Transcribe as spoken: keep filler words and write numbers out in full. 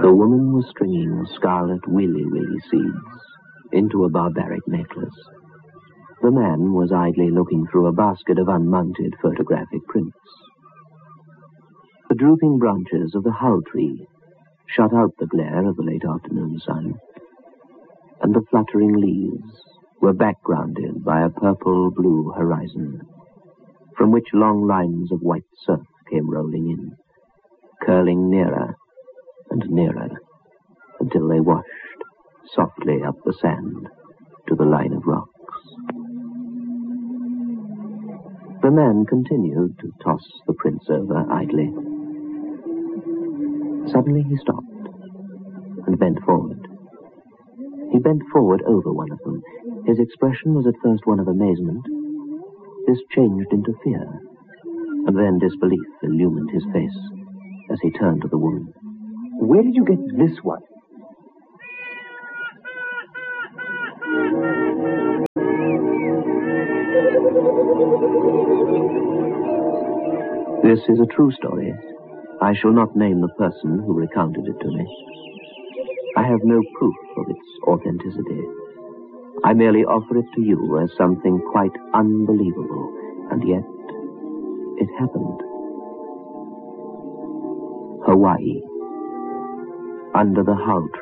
The woman was stringing scarlet willy-willy seeds into a barbaric necklace. The man was idly looking through a basket of unmounted photographic prints. The drooping branches of the hull tree shut out the glare of the late afternoon sun, and the fluttering leaves were backgrounded by a purple-blue horizon, from which long lines of white surf came rolling in, curling nearer and nearer, until they washed softly up the sand to the line of rocks. The man continued to toss the prints over idly. Suddenly he stopped and bent forward. He bent forward over one of them. His expression was at first one of amazement. This changed into fear, and then disbelief illumined his face as he turned to the woman. Where did you get this one? This is a true story. I shall not name the person who recounted it to me. I have no proof of its authenticity. I merely offer it to you as something quite unbelievable, and yet it happened. Hawaii, under the hull tree.